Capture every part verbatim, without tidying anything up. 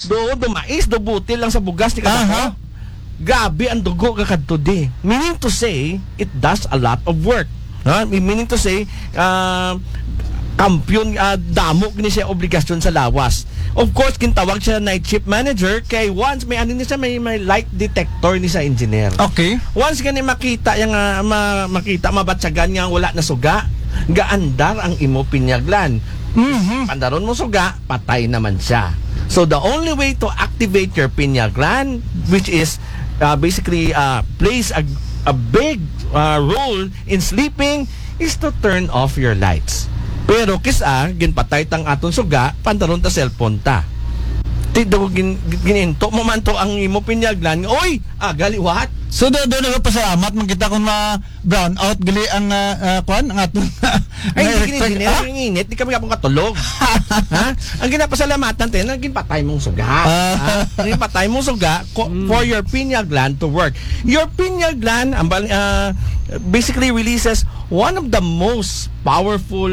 Do, do mais, do butil lang sa bugas ni kadako. Gabi ang dugo kakadto di. Meaning to say, it does a lot of work. Huh? Meaning to say, uh, kampiyon, uh, damo ni siya obligasyon sa lawas. Of course, kintawag siya night shift manager kay once may ano ni siya, may, may light detector ni sa engineer. Okay. Once gani makita yung uh, ma, makita mabatsagan nga wala na suga, gaandar ang imo pinyaglan. Mm-hmm. Pandaron mo suga, patay naman siya. So the only way to activate your pineal gland, which is uh, basically uh, plays a, a big uh, role in sleeping, is to turn off your lights. Pero kisa, ginpatay tang aton suga, pandaron ta cellphone ta. Tido gin, gininto mo man to ang imo pineal gland. Oy, ah, gali what? So do do nagpasalamat magkita kon ma brown out gali ang uh, uh, kwan ang aton. Ay, hindi kini ah? Ang init, di kami kapong katulog. Ha? Ang ginapasalamatan tayo, naging patay mong suga. Uh, naging patay mong suga ko, mm. for your pineal gland to work. Your pineal gland uh, basically releases one of the most powerful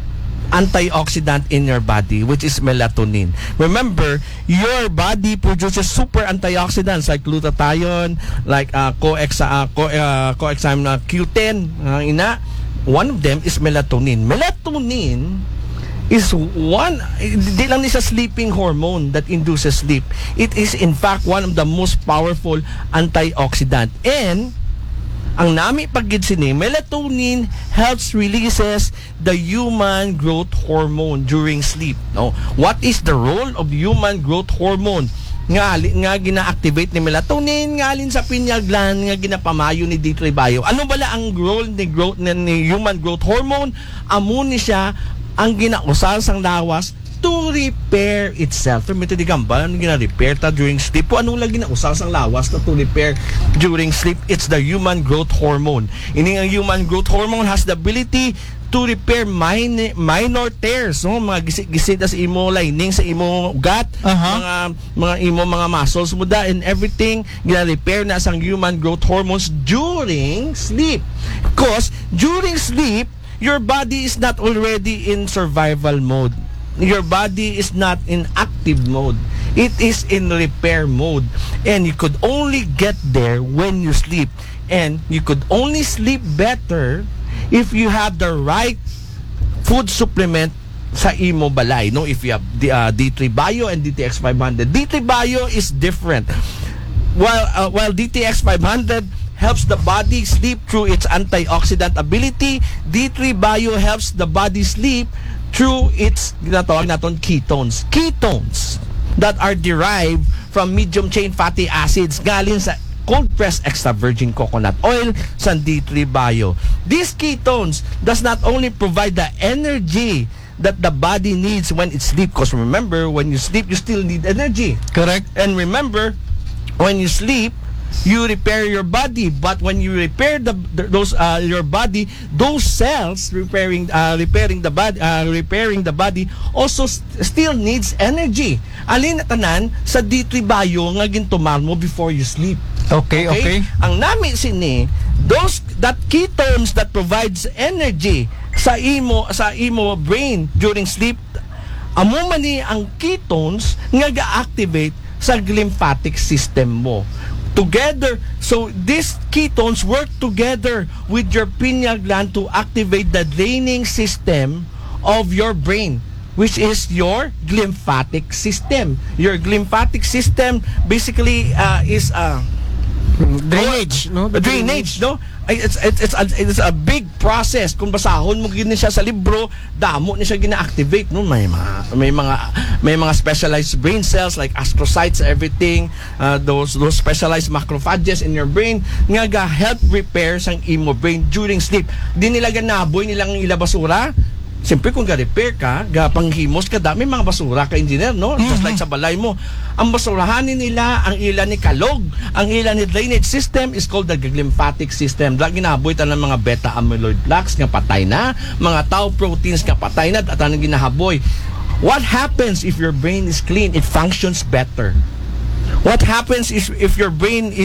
antioxidant in your body, which is melatonin. Remember, your body produces super antioxidants like glutathione, like uh, coex uh, co uh, coenzyme uh, Q ten. Uh, ina, one of them is melatonin. Melatonin is one, di lang ni sa sleeping hormone that induces sleep. It is in fact one of the most powerful antioxidant. And ang nami paggid sini, melatonin helps releases the human growth hormone during sleep. No, what is the role of human growth hormone? Nga nga gina-activate ni melatonin ngalin sa pineal gland nga ginapamayo ni D three bio. Ano bala ang role ni growth ni, ni human growth hormone? Amo ni siya ang ginausal sang lawas to repair itself. Permito di gamba, ano gina-repair ta during sleep? O anong lagi na usas ang lawas na to repair during sleep? It's the human growth hormone. Ini ang human growth hormone has the ability to repair minor, minor tears, no? Mga gisit-gisit sa imo lining, sa imo gut, uh-huh. mga mga imo mga muscles mo da, and everything gina-repair na sang human growth hormones during sleep. Because during sleep, your body is not already in survival mode. Your body is not in active mode. It is in repair mode. And you could only get there when you sleep. And you could only sleep better if you have the right food supplement sa imo balay. No? If you have the, uh, D three bio and D T X five hundred. D three bio is different. While, uh, while D T X five hundred helps the body sleep through its antioxidant ability, D three bio helps the body sleep through its ginatawag naton ketones. Ketones that are derived from medium chain fatty acids galing sa cold pressed extra virgin coconut oil sa D three bio. These ketones does not only provide the energy that the body needs when it sleeps, because remember, when you sleep you still need energy. Correct. And remember, when you sleep you repair your body, but when you repair the, the those uh, your body, those cells repairing uh, repairing the body uh, repairing the body also st- still needs energy. Alin tanan sa D three bio nga gintuman mo before you sleep. Okay, okay. okay? Ang nami sini, those that ketones that provides energy sa imo sa imo brain during sleep, amo man ni ang ketones nga ga-activate sa lymphatic system mo. Together, so these ketones work together with your pineal gland to activate the draining system of your brain, which is your lymphatic system. Your lymphatic system basically uh, is a uh, drainage, no? The drainage, no? It's it's it's a, it's a big process. Kung basahon mo gini siya sa libro, damo ni siya gina-activate, no? May mga may mga may mga specialized brain cells like astrocytes, everything, uh, those those specialized macrophages in your brain nga ga help repair sang imo brain during sleep. Di nila ganaboy nilang ila basura. Siyempre kung ga-repair ka, ga-panghimos ka, dami mga basura ka, engineer, no? Mm-hmm. Just like sa balay mo. Ang basurahanin nila, ang ilan ni kalog, ang ilan ni drainage system is called the lymphatic system. Dahil ginaboy ta ng mga beta-amyloid plaques nga patay na, mga tau proteins nga patay na, at anong ginahaboy. What happens if your brain is clean? It functions better. What happens is if your brain is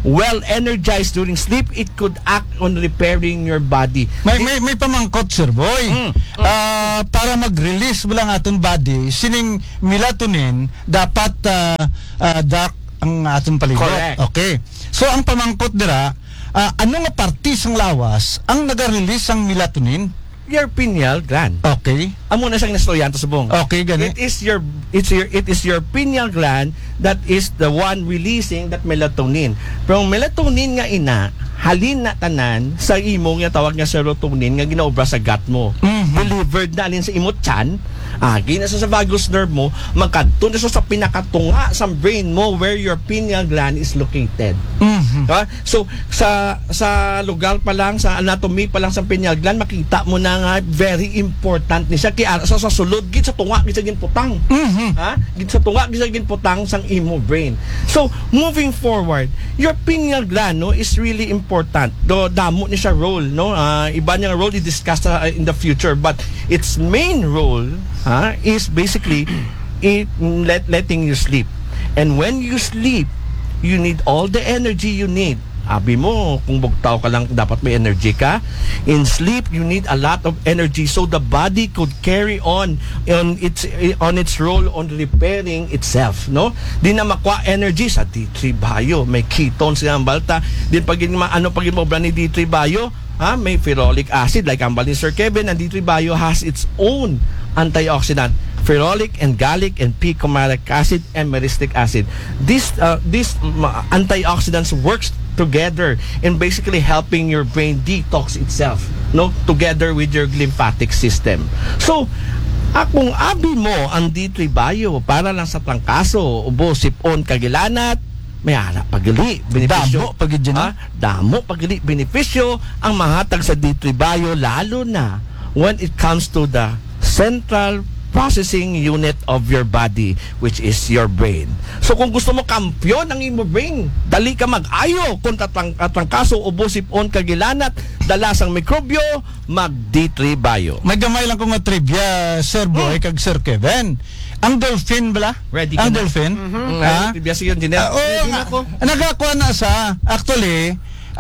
well energized during sleep, it could act on repairing your body. May may may pamangkot, Sir Boy. Mm. Ah, para mag-release mo lang atong body, sining melatonin dapat ah, ah, dark ang atong palibot. Correct. Okay. So ang pamangkot dira, ah, ano nga parte sang lawas ang naga-release ang melatonin? Your pineal gland. Okay. Amo na siyang nastoryan to subong. Okay, gani. It is your it's your it is your pineal gland that is the one releasing that melatonin. Pero ang melatonin nga ina halin na tanan sa imo nga tawag nga serotonin nga ginaobra sa gut mo. Mhm. Delivered na alin sa imo tiyan, agi na sa, sa vagus nerve mo, magkadto na siya sa pinakatunga sa brain mo where your pineal gland is located. Mhm. Diba? So sa sa lugar pa lang, sa anatomy pa lang sa pineal gland, makita mo na nga very important ni siya kaya sa, sa sulod gid sa tunga gid sa ginputang. Mhm. Ha? Gid sa tunga gid sa ginputang sang imo brain. So moving forward, your pineal gland no is really important. Do damo ni siya role no. Uh, iba niya role i-discuss uh, in the future, but its main role ha is basically it let, letting you sleep. And when you sleep, you need all the energy you need. Abi mo, kung bugtaw ka lang, dapat may energy ka. In sleep, you need a lot of energy so the body could carry on on its on its role on repairing itself, no? Di na makuha energy sa D three bio, may ketones nga ang balta. Din pag ma, ano pag imobra ni D three bio, ha, may ferolic acid like ang bal ni Sir Kevin, and D three bio has its own antioxidant, ferolic and gallic and p-coumaric acid and myristic acid. These uh, these uh, antioxidants works together in basically helping your brain detox itself, no, together with your lymphatic system. So akong abi mo ang D three bio para lang sa trangkaso, ubo, sipon, kagilanat, may ara pagili benepisyo. Damo pagid dyan, Ha? Damo pagili benepisyo ang mahatag sa D three bio, lalo na when it comes to the central processing unit of your body, which is your brain. So kung gusto mo kampyon ang imo brain, dali ka mag-ayo kung tatang trangkaso, ubo, sipon, kagilanat, dalasang mikrobyo, mag D three bio. May gamay lang ko nga trivia, Sir Boy, kag Sir Kevin. Ang dolphin bala? Ready ka ang na? dolphin? Mm, Ha? ay, biya siya engineer. Ah, oo, Ready na ako. nagakuha na sa, actually,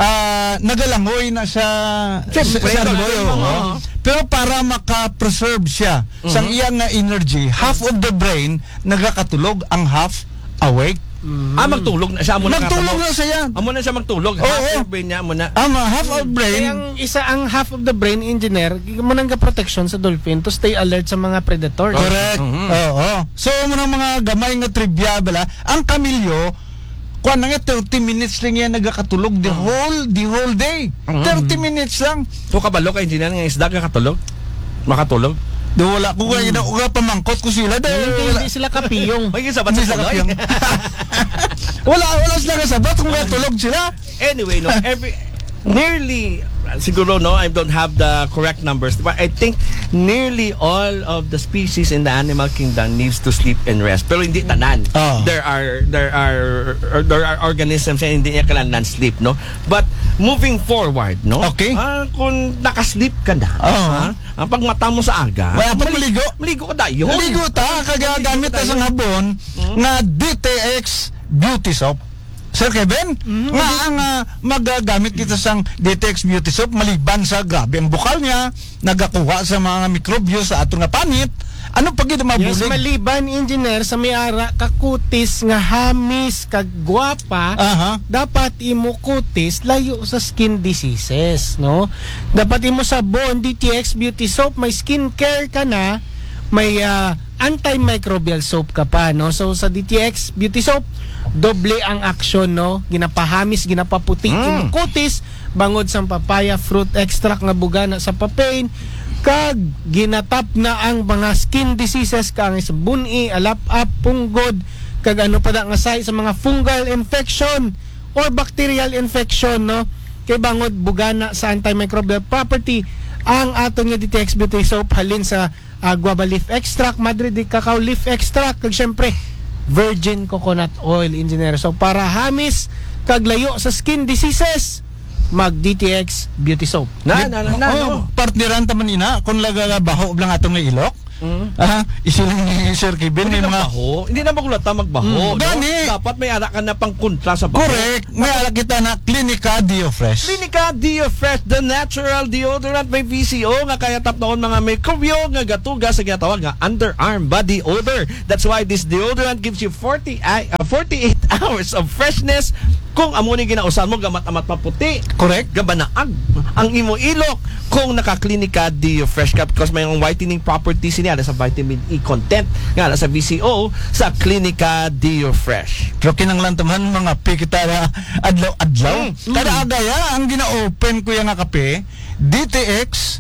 ah, nagalangoy na siya Siyempre, sa dolphin, dolphin, oo. oo. Pero para maka-preserve siya sa iyang nga energy, half of the brain nagakatulog, ang half awake. Ah, magtulog na siya. Amo na Magtulog kakamo. na siya. Amo na siya magtulog. Oo. Half your brain niya, amo na. Ang half of Kaya brain, ang isa ang half of the brain engineer, manang protection sa dolphin to stay alert sa mga predators. correct. Mhm. Oo. So, mo ng mga gamay nga trivia bala, ang kamilyo, kuan nga thirty minutes lang yan nagakatulog the whole the whole day. thirty minutes lang. So kabalo ka engineer nga isda ka katulog? Makatulog? Do wala ko kaya mm. ko pamangkot ko sila dahil Hindi, wala. hindi sila kapiyong. May sabat Hindi sa sila tuloy. kapiyong. wala wala sila kasabat kung natulog sila. Anyway, no, every nearly siguro no, I don't have the correct numbers, but I think nearly all of the species in the animal kingdom needs to sleep and rest. Pero hindi tanan. Oh. There are there are or there are organisms na hindi niya kailangan sleep, no. But moving forward, no. Okay. Ah, kung nakasleep ka na, Oh. ha, ang pag mata mo sa aga, Wala pa maligo. maligo ka dayon. Ligo ta kagagamit ta sa habon nga D T X Beauty Soap. Sir Kevin, nga ang ah, magagamit kita sang D T X Beauty Soap maliban sa grabe ang bukal niya, nagakuha sa mga mikrobyo sa ato nga panit. Ano pag ito Yes, mabulig? maliban engineer sa miara kakutis nga hamis kag gwapa, Aha. dapat imo kutis layo sa skin diseases, no? Dapat imo sabon D T X Beauty Soap, may skincare ka na, may ah, antimicrobial soap ka pa, no? So sa D T X Beauty Soap, doble ang aksyon, no? Ginapahamis, ginapaputi Mm. imo kutis bangod sa papaya fruit extract nga bugana sa papain, kag ginatap na ang mga skin diseases kang sa buni, alap-ap, punggod, kag ano pa da nga say sa mga fungal infection or bacterial infection, no? Kay bangod bugana sa antimicrobial property ang aton nga D T X Beauty Soap halin sa uh, guava leaf extract, Madrid de cacao leaf extract, kag syempre virgin coconut oil, engineer. So para hamis kag layo sa skin diseases, mag D T X Beauty Soap. Na na na, na Oh, no. partneran taman ina kung lagabaho lang atong nga ilok. Mm. Aha, isiling ni Sir Kevin may Hindi na mga baho. Hindi na magulata magbaho. Mm, gani. dapat may ara ka na pang kontra sa baho. Correct. May ala kita na Clinica Diofresh. Clinica Diofresh, the natural deodorant may V C O nga kaya tap noon mga may kubyo nga gatuga sa ginatawag nga underarm body odor. That's why this deodorant gives you forty, uh, forty-eight hours of freshness. Kung amo ni ginausan mo gamat-amat maputi. Correct. Gabanaag ang imo ilok kung naka-Clinica Diofresh ka because may whitening properties niya sa vitamin E content nga sa V C O sa Clinica Diofresh. Pero kinanglan taman mga pi kita na adlaw-adlaw. Mm. Kada agaya ang gina-open ko yung nga kape, D T X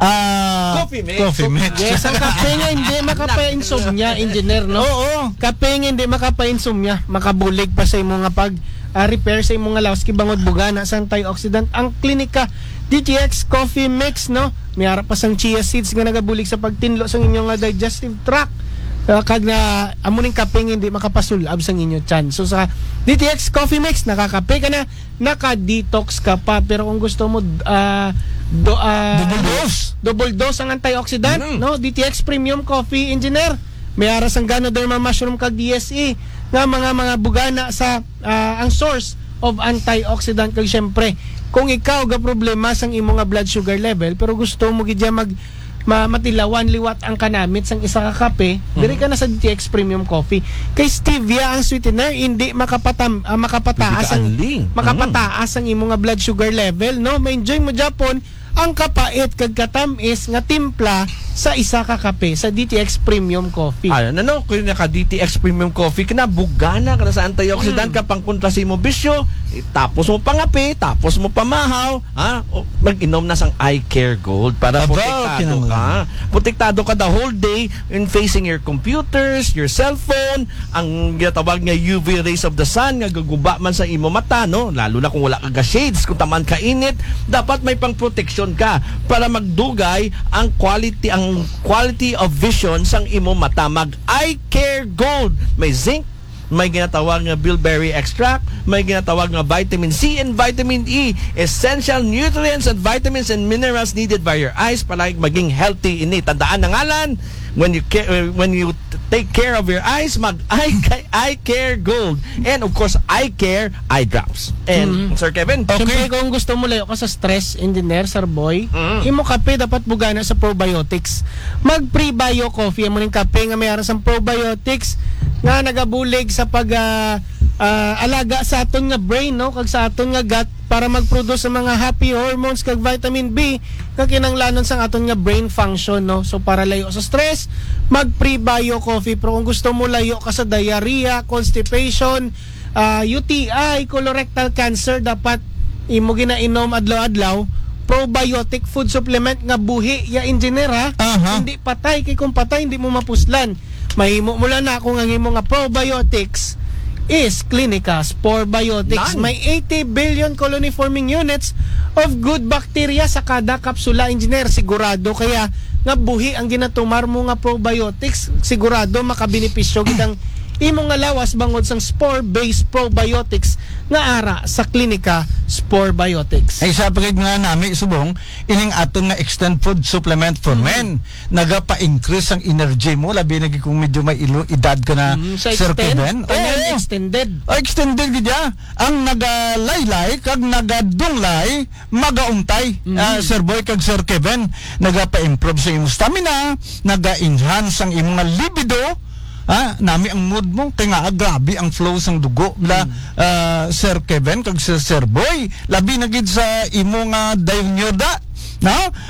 ah Coffee mix. Coffee mix. Yes, ang kape nga hindi makapa-insomnia, engineer, no? Oo. Kape nga hindi makapa-insomnia, makabulig pa sa imo nga pag ah, repair sa imo nga lawas kibangod bugana sa antioxidant. Ang Clinica D T X Coffee Mix, no? May harap pa sang chia seeds nga nagabulig sa pagtinlo sa inyong nga digestive tract. Uh, kag na amo ning kape nga hindi makapasulab sa inyo tiyan. So sa D T X Coffee Mix nakakape ka na, naka-detox ka pa, pero kung gusto mo uh, do, uh, Double dose. double dose ang antioxidant, Mm. no? D T X Premium Coffee Engineer. May aras ang Ganoderma Mushroom kag D S E nga mga mga bugana sa uh, ang source of antioxidant. Kag syempre kung ikaw ga problema sang imo nga blood sugar level pero gusto mo gid mag ma matilawan liwat ang kanamit sang isa ka kape, mm-hmm. diri ka na sa D T X Premium Coffee. Kay stevia ang sweetener, hindi makapatam uh, makapataas ang makapataas ang imo nga blood sugar level, no? Ma-enjoy mo Japon ang kapait kag katamis nga timpla sa isa ka kape sa D T X Premium Coffee. Ano no, kung naka D T X Premium Coffee kana bugana kana sa antioxidant Mm. ka pang kontra sa imo bisyo, eh, tapos mo pangape, tapos mo pamahaw, ha? O, mag-inom na sang Eye Care Gold para Aba, protektado kinanglan. ka. Protektado ka the whole day in facing your computers, your cellphone, ang ginatawag nga U V rays of the sun nga gaguba man sa imo mata, no? Lalo na kung wala ka ga shades, kung taman ka init, dapat may pang protection ka para magdugay ang quality ang quality of vision sang imo mata. Mag Eye Care Gold, may zinc, may ginatawag nga bilberry extract, may ginatawag nga vitamin C and vitamin E, essential nutrients and vitamins and minerals needed by your eyes para maging healthy ini. Tandaan na ngalan, when you care, uh, when you t- take care of your eyes, mag Eye, Eye Care Gold, and of course Eye Care eye drops. And Sir Kevin, Siyempre, kung gusto mo layo ka sa stress, engineer, sir boy, Mm. imo kape dapat bugana sa probiotics. Mag pre-bio coffee, amo ning kape nga may aras ang probiotics nga nagabulig sa pag ah, ah, alaga sa aton nga brain, no, kag sa aton nga gut para mag-produce sa mga happy hormones kag vitamin B nga kinanglanon sa aton nga brain function, no. So para layo sa stress, mag pre-bio coffee. Pero kung gusto mo layo ka sa diarrhea, constipation, uh, U T I, colorectal cancer, dapat imo ginainom adlaw-adlaw probiotic food supplement nga buhi ya engineer, ha. Aha. Hindi patay, kay kung patay hindi mo mapuslan. Mahimo mo lang na kung ang imo nga probiotics is Clinica Spore Biotics. None. May eighty billion colony forming units of good bacteria sa kada kapsula, engineer. Sigurado kaya nga buhi ang ginatumar mo nga probiotics, sigurado makabenepisyo gitang imo nga lawas bangod sang spore-based probiotics nga ara sa Clinica Spore Biotics. Ay sa pagig nga nami subong ining aton nga extend food supplement for men nagapa-increase ang energy mo labi na kung medyo may ilo edad ka na Mm, sa Sir extend, Kevin. tanan Oo. extended. Oh, extended gid ya. Ang nagalaylay kag nagadunglay magauntay. Ah, Sir Boy kag Sir Kevin nagapa-improve sa imong stamina, naga-enhance ang imong nga libido. Ah, nami ang mood mo kay nga grabe ang flow sang dugo la ah, Sir Kevin kag Sir, Sir Boy labi na gid sa imo nga dayon-yoda, no?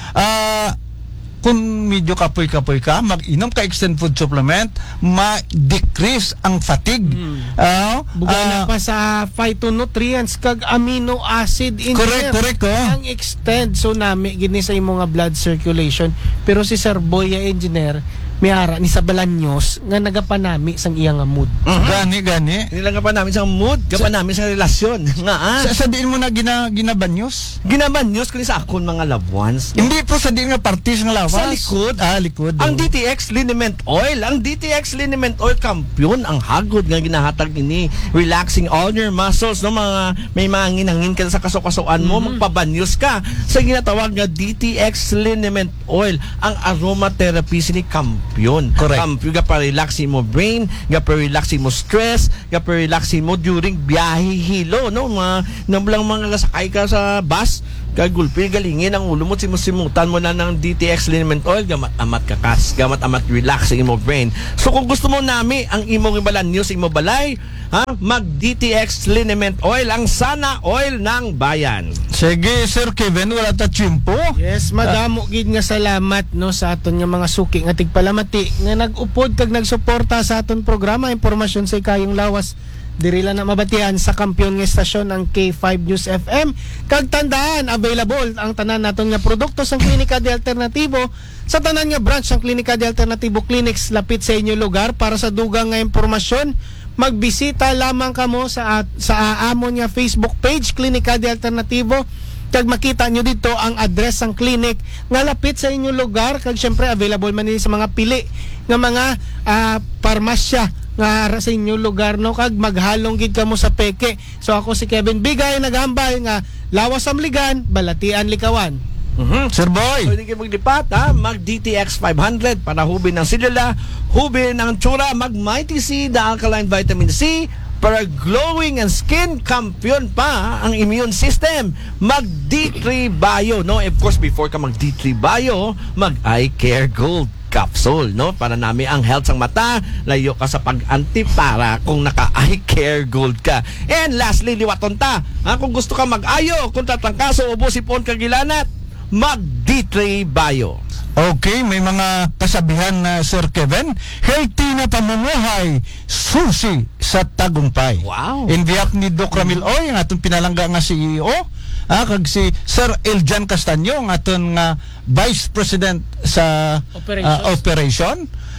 Ah, kung medyo kapoy-kapoy ka, mag-inom ka extend food supplement, ma-decrease ang fatigue. Ah, Bugana ah, pa sa phytonutrients kag amino acid in Correct, there. correct, oh. Ang extend so nami gini sa imo nga blood circulation. Pero si Sir Boy ya engineer miara ni sa Balanyos nga nagapanami sang iya nga mood. gani gani. hindi lang ka pa namin sa mood, ka pa namin sa relasyon. Nga ah. Sa, sa diin mo na gina, ginabanyos? Ginaman news kung sa akon mga loved ones. Hindi po sa diin nga parties nga lawas. Sa likod. Ah, likod. Ang oh. D T X Liniment Oil, ang D T X Liniment Oil kampiyon ang hagod nga ginahatag ini, relaxing all your muscles, no, mga may mga nginangin ka sa kasukasuan mo, magpabanyos ka sa ginatawag nga D T X Liniment Oil. Ang aromatherapy sini kampiyon kampiyon. Correct. Kampiyon, gapa-relaxin mo brain, gapa-relaxin mo stress, gapa-relaxin mo during biyahe hilo, no? Mga, namulang mga sakay ka sa bus, kagulpi, galingin ang ulo mo, simusimutan mo na ng D T X liniment oil, gamat amat kakas, gamat amat relaxing mo brain. So kung gusto mo nami ang imong ibalan news imo balay, ha, mag D T X liniment oil, ang sana oil ng bayan. Sige, Sir Kevin, wala ta tiyempo. Yes, madamo gid nga salamat no sa aton nga mga suki nga tigpalamati nga nag-upod kag nagsuporta sa aton programa. Impormasyon sa kayong lawas diri lang na mabatian sa kampiyon nga estasyon ang K five News F M. Kag tandaan, available ang tanan naton nga produkto sang Klinika de Alternatibo sa tanan nga branch sang Klinika de Alternatibo Clinics lapit sa inyo lugar. Para sa dugang nga impormasyon, magbisita lamang kamo sa sa amon nga Facebook page Klinika de Alternatibo. Kag makita nyo dito ang address ng clinic nga lapit sa inyong lugar. Kag syempre available man din sa mga pili nga mga uh, parmasya nga sa inyong lugar, no? Kag maghalong gid kamo sa peke. So ako si Kevin Bigay naghambal nga lawas amligan, balatian likawan. Mm-hmm. Sir Boy. So hindi kayo maglipat, ha? Mag D T X five hundred para hubin ng silula, hubin ng tsura, mag Mighty C, the alkaline vitamin C, para glowing and skin, kampiyon pa ang immune system. Mag D three Bio, no? Of course, before ka mag D three Bio, mag Eye Care Gold capsule, no? Para nami ang health sang mata, layo ka sa pag-antipara kung naka-Eye Care Gold ka. And lastly, liwaton ta, ha? Kung gusto ka mag-ayo, kung tatangkaso, ubos ipon kagilanat, mag D three Bio. Okay, may mga kasabihan na Sir Kevin. Healthy na pamumuhay, susi sa tagumpay. Wow. In behalf ni Doc Ramil Oy, ang atong pinalangga nga C E O, ah, kag si Sir Eljan Castaño, ang aton nga Vice President sa Operations. ah, operation.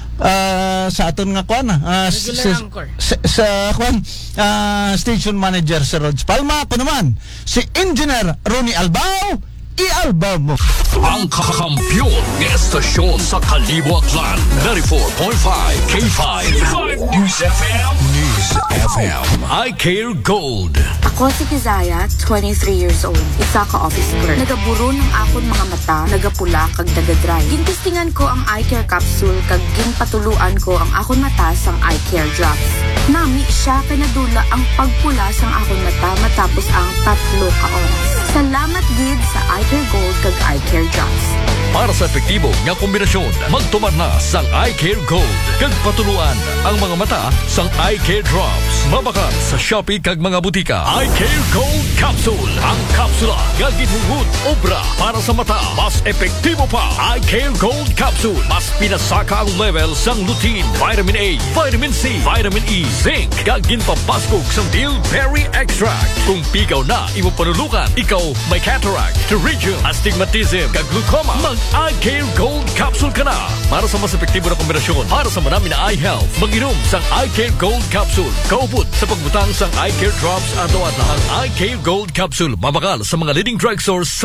Ah, sa aton nga kwan ah, Regular sa, anchor. sa, sa kwan ah, Station Manager Sir Rods Palma. Ako naman si Engineer Ronnie Albao. I-albaw mo. Ang kakampiyon ng estasyon sa Kalibuaklan, ninety-four point five K five News F M. News F M. Eye Care Gold. Ako si Kizaya, twenty-three years old. Isa ka office clerk. Nagaburo ng akon mga mata, nagapula kag nagadry. Gintistingan ko ang eye care capsule kag ginpatuluan ko ang akon mata sang eye care drops. Nami siya kay nadula ang pagpula sang akon mata matapos ang tatlo ka oras. Salamat gid sa Eye Care Gold kag Eye Care Drops. Para sa epektibo nga kombinasyon, magtumar na sang Eye Care Gold. Kag patuluan ang mga mata sang Eye Care Drops. Mabakal sa Shopee kag mga butika. Eye Care Gold Capsule. Ang kapsula nga ginhungod obra para sa mata. Mas epektibo pa. Eye Care Gold Capsule. Mas pinasaka ang level sang lutein, vitamin A, vitamin C, vitamin E, zinc. Kag ginpapaskog sang bilberry extract. Kung pigaw na imo panulukan, ikaw may cataract, pterygium, astigmatism, kag glaucoma, mag-Eye Care Gold Capsule ka na. Para sa mas epektibo na kombinasyon, para sa marami na eye health, mag-inom sang Eye Care Gold Capsule. Kaupod sa pagbutang sang Eye Care Drops adlaw-adlaw. Ang Eye Care Gold Capsule, mabakal sa mga leading drugstores